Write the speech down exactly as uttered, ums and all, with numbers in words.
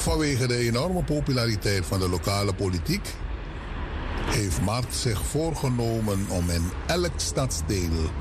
Vanwege de enorme populariteit van de lokale politiek heeft Mart zich voorgenomen om in elk stadsdeel